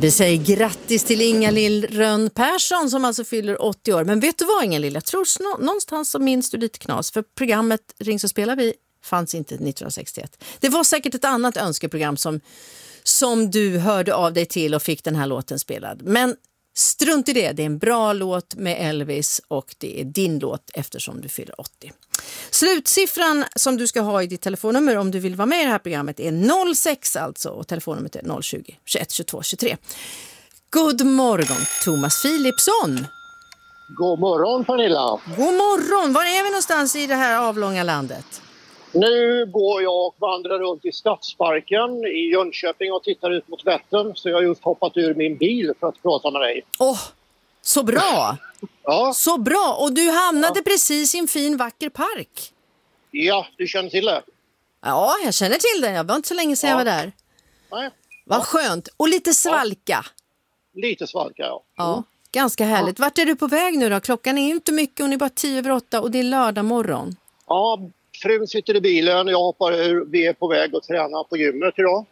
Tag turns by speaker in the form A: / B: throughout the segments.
A: Vi säger grattis till Inga-Lill Rönn Persson som alltså fyller 80 år. Men vet du vad, Inga-Lill? Jag tror någonstans så minns du lite knas. För programmet Ring så spelar vi fanns inte 1961. Det var säkert ett annat önskeprogram som du hörde av dig till och fick den här låten spelad. Men strunt i det, det är en bra låt med Elvis och det är din låt eftersom du fyller 80. Slutsiffran som du ska ha i ditt telefonnummer om du vill vara med i det här programmet är 06 alltså och telefonnumret är 020 21 22 23. God morgon Thomas Philipsson.
B: God morgon Pernilla.
A: God morgon, var är vi någonstans i det här avlånga landet?
B: Nu går jag och vandrar runt i Stadsparken i Jönköping och tittar ut mot Vättern. Så jag har just hoppat ur min bil för att prata med dig.
A: Så bra!
B: Ja.
A: Så bra, och du hamnade precis i en fin vacker park.
B: Ja, du känner till det?
A: Ja, jag känner till det. Jag var inte så länge sedan jag var där.
B: Nej.
A: Vad skönt. Och lite svalka.
B: Lite svalka, ja.
A: Ja, ganska härligt. Vart är du på väg nu då? Klockan är ju inte mycket och det är bara 10:08 och det är lördag morgon.
B: Ja, frun sitter i bilen. Jag hoppar ur. Vi är på väg att träna på gymmet idag.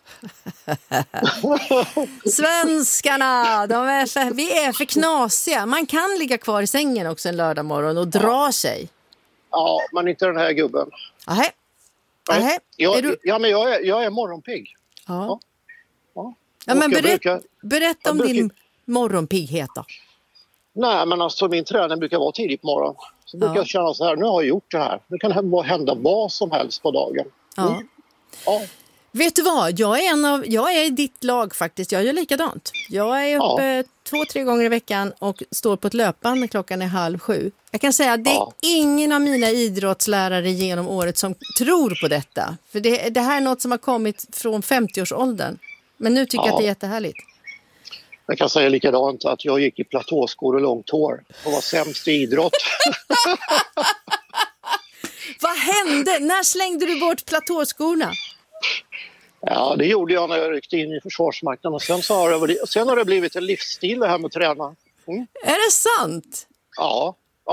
A: Svenskarna, vi är för knasiga. Man kan ligga kvar i sängen också en lördag morgon och dra sig.
B: Ja, men inte den här gubben.
A: Nej.
B: Jag är morgonpigg.
A: Ja. Men berätta om din morgonpigghet då.
B: Nej, men alltså min träning brukar vara tidigt på morgonen. Så brukar jag känna så här, nu har jag gjort det här. Nu kan det hända vad som helst på dagen.
A: Ja. Vet du vad? Jag är i ditt lag faktiskt. Jag gör likadant. Jag är uppe 2-3 gånger i veckan och står på ett löpband när klockan är 6:30. Jag kan säga att det är ingen av mina idrottslärare genom året som tror på detta. För det här är något som har kommit från 50-årsåldern. Men nu tycker jag att det är jättehärligt.
B: Jag kan säga likadant att jag gick i platåskor och långt hår och var sämst i idrott.
A: Vad hände? När slängde du bort platåskorna?
B: Ja, det gjorde jag när jag ryckte in i Försvarsmakten och sen har det blivit en livsstil det här med att träna.
A: Är det sant?
B: Ja.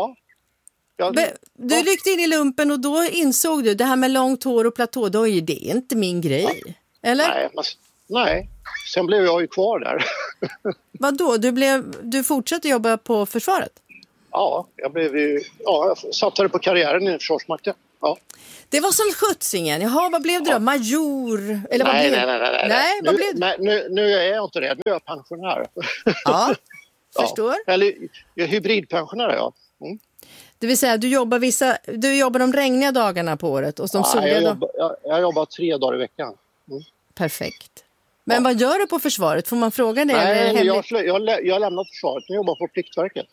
A: Du ryckte in i lumpen och då insåg du det här med långt hår och platå, då är ju det inte min grej. Eller?
B: Nej. Sen blev jag ju kvar där.
A: Vadå? Du fortsatte jobba på försvaret?
B: Ja, jag satsade på karriären i Försvarsmakten. Ja.
A: Det var som skjutsingen. Jaha, vad blev det då? Major? Eller
B: Nej,
A: vad blev det?
B: Nu är jag inte det. Nu är jag pensionär.
A: Ja, förstår.
B: Eller jag är hybridpensionär, ja.
A: Det vill säga, du jobbar de regniga dagarna på året och de soliga
B: jag jobbar 3 dagar i veckan.
A: Perfekt. Men vad gör du på försvaret? Får man fråga det?
B: Nej, jag har lämnat försvaret. Jag jobbar på Pliktverket.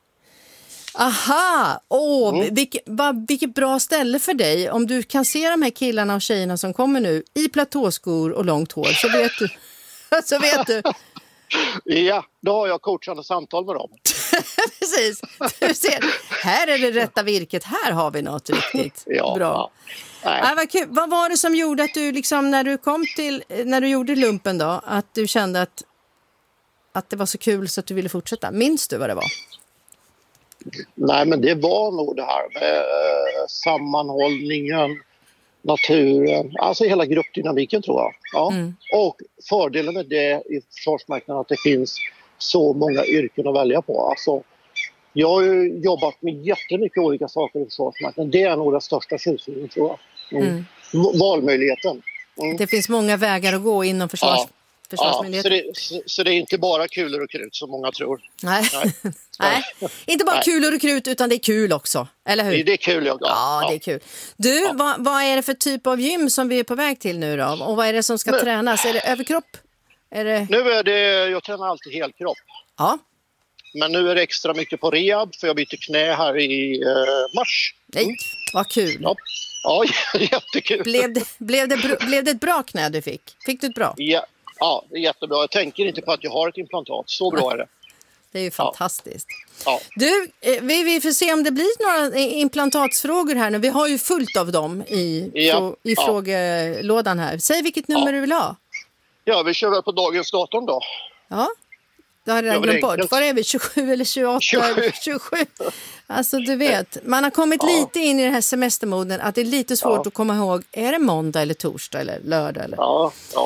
A: Aha! Vilket bra ställe för dig. Om du kan se de här killarna och tjejerna som kommer nu i platåskor och långt hår så vet du.
B: Ja, då har jag coachande samtal med dem.
A: Precis. Du ser, här är det rätta virket. Här har vi något riktigt bra. Ja. Vad kul. Vad var det som gjorde att du liksom, när du gjorde lumpen då, att du kände att det var så kul så att du ville fortsätta? Minns du vad det var?
B: Nej, men det var nog det här med sammanhållningen, naturen, alltså hela gruppdynamiken tror jag. Ja. Och fördelen med det i Försvarsmakten att det finns så många yrken att välja på. Alltså, jag har ju jobbat med jättemycket olika saker i Försvarsmakten. Det är nog den största tjusningen tror jag. Valmöjligheten.
A: Det finns många vägar att gå inom försvarsmyndigheten.
B: Så det är inte bara kulor och krut som många tror.
A: Nej. Inte bara kulor och krut utan det är kul också, eller hur?
B: Det är kul,
A: ja. Det är kul. Du, vad är det för typ av gym som vi är på väg till nu då? Och vad är det som ska tränas? Är det överkropp?
B: Nu är det, jag tränar alltid helkropp. Ja. Men nu är det extra mycket på rehab för jag byter knä här i mars.
A: Nej, vad kul.
B: Ja, jättekul.
A: Blev det ett bra knä du fick? Fick du ett bra?
B: Ja, det är jättebra. Jag tänker inte på att jag har ett implantat. Så bra är det.
A: Det är ju fantastiskt.
B: Ja.
A: Du, vi får se om det blir några implantatsfrågor här nu. Vi har ju fullt av dem i frågelådan här. Säg vilket nummer du vill ha.
B: Ja, vi kör väl på dagens datum då.
A: Ja, det har redan glömt bort. Var är vi? 27 eller 28? 27. Alltså du vet, man har kommit lite in i den här semestermoden att det är lite svårt att komma ihåg. Är det måndag eller torsdag eller lördag? Eller?
B: Ja.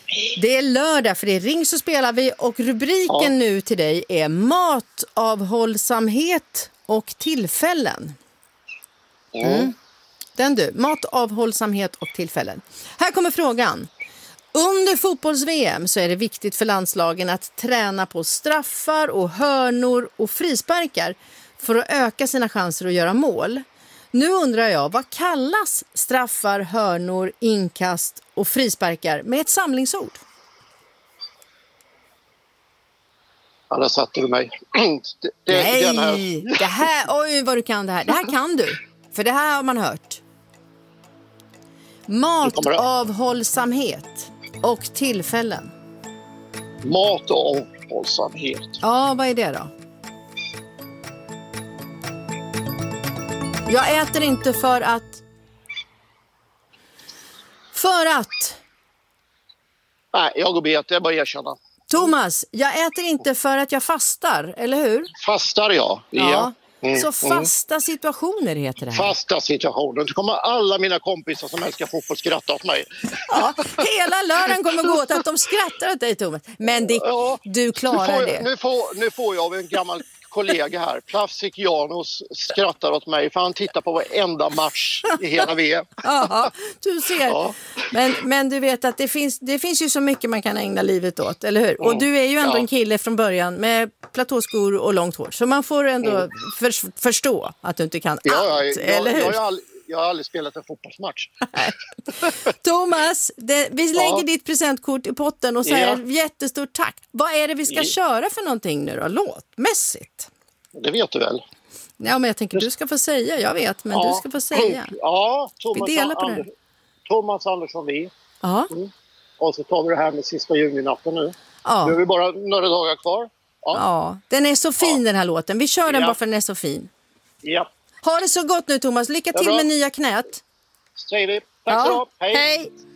A: Det är lördag för det är Ring så spelar vi och rubriken nu till dig är matavhållsamhet och tillfällen. Den du, matavhållsamhet och tillfällen. Här kommer frågan. Under fotbolls-VM så är det viktigt för landslagen att träna på straffar och hörnor och frisparkar för att öka sina chanser att göra mål. Nu undrar jag, vad kallas straffar, hörnor, inkast och frisparkar med ett samlingsord?
B: Ja, där satte du mig.
A: Nej, det här, oj vad du kan det här. Det här kan du, för det här har man hört. Matavhållsamhet och tillfällen.
B: Matavhållsamhet.
A: Ja, vad är det då? Jag äter inte för att...
B: Nej, jag går bet, jag bara erkänna.
A: Thomas, jag äter inte för att jag fastar, eller hur?
B: Fastar jag? Ja.
A: Så fasta situationer heter det här.
B: Fasta situationer. Nu kommer alla mina kompisar som älskar fotboll skratta åt mig.
A: Ja, hela lördagen kommer gå åt att de skrattar åt dig, Thomas. Men du klarar det.
B: Nu får jag av en gammal kollega här, Plavsik Janos, skrattar åt mig för han tittar på varenda match i hela VM.
A: Ja, du ser. Ja. Men du vet att det finns ju så mycket man kan ägna livet åt, eller hur? Och du är ju ändå en kille från början med platåskor och långt hår. Så man får ändå förstå att du inte kan allt, eller hur?
B: Jag har aldrig spelat en fotbollsmatch.
A: Thomas, vi lägger ditt presentkort i potten och säger jättestort tack. Vad är det vi ska köra för någonting nu då, låtmässigt?
B: Det vet du väl?
A: Ja, men jag tänker du ska få säga. Jag vet, men du ska få säga.
B: Ja,
A: Thomas
B: Andersson vi.
A: Ja.
B: Och så tar vi det här med sista juninatten nu. Ja. Nu är vi bara några dagar kvar.
A: Ja, den är så fin den här låten. Vi kör den bara för den är så fin.
B: Ja.
A: Ha det så gott nu, Thomas. Lycka till med nya knät.
B: Säger vi. Tack så. Hej.